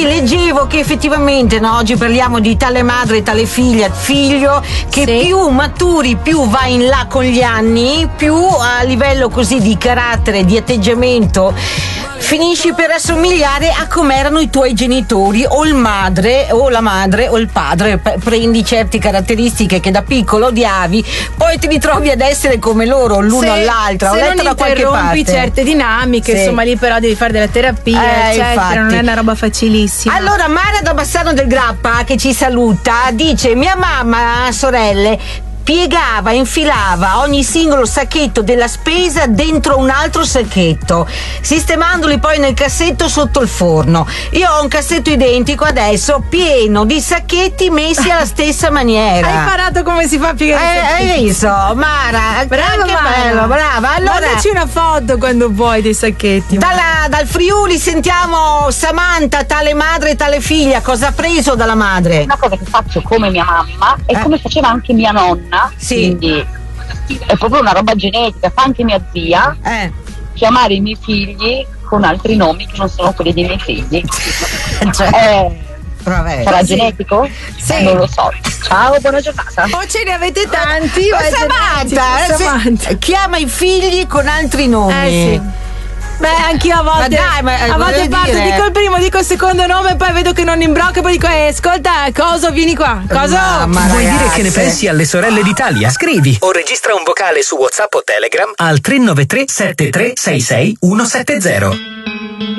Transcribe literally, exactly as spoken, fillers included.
sì, leggevo che effettivamente, no, oggi parliamo di tale madre, tale figlia, figlio, che Sì. più maturi, più vai in là con gli anni, più a livello così di carattere, di atteggiamento, finisci per assomigliare a come erano i tuoi genitori, o il madre, o la madre, o il padre. P- prendi certe caratteristiche che da piccolo odiavi, poi ti ritrovi ad essere come loro, l'uno Se- all'altra. Ho se letto non da qualche interrompi parte certe dinamiche, Sì. insomma, lì però devi fare della terapia, Eh, eccetera, infatti. non è una roba facilissima. Allora Mara da Bassano del Grappa, che ci saluta, dice: mia mamma, sorelle, piegava, infilava ogni singolo sacchetto della spesa dentro un altro sacchetto, sistemandoli poi nel cassetto sotto il forno. Io ho un cassetto identico adesso, pieno di sacchetti messi alla stessa maniera. Hai imparato come si fa a piegare i Eh, sacchetti? hai visto, Mara? Brava, che Mara. bello, brava. Allora, Mandaci una foto quando vuoi dei sacchetti. dalla- dal Friuli sentiamo Samantha, tale madre, tale figlia. Cosa ha preso dalla madre? Una cosa che faccio come mia mamma e Eh. come faceva anche mia nonna, Sì. quindi è proprio una roba genetica, fa anche mia zia, Eh. chiamare i miei figli con altri nomi che non sono quelli dei miei figli. Cioè, Eh, vabbè. sarà Sì. genetico? Sì. Non lo so. Ciao, buona giornata. O ce ne avete tanti o Ma è genetico, Samantha, Samantha. se- chiama i figli con altri nomi. Eh sì. Beh, anch'io a volte, Ma dai, ma, eh, a volte voglio parto, dire- dico il primo, dico il secondo nome, poi vedo che non imbrocco, poi dico, eh, ascolta, Coso, vieni qua. Coso? Mamma, Vuoi dire ragazze. che ne pensi alle sorelle d'Italia? Scrivi o registra un vocale su WhatsApp o Telegram al tre nove tre sette tre sei sei uno sette zero.